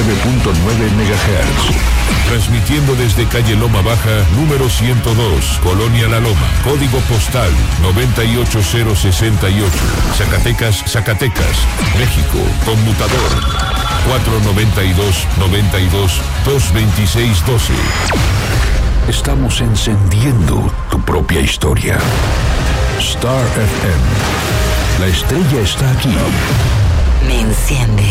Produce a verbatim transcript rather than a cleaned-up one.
nueve punto nueve megahertz. Transmitiendo desde calle Loma Baja, número ciento dos, Colonia La Loma, código postal noventa y ocho cero sesenta y ocho, Zacatecas, Zacatecas, México, conmutador cuatro noventa y dos, noventa y dos, dos veintiséis doce. Estamos encendiendo tu propia historia. Star F M. La estrella está aquí. Me enciende.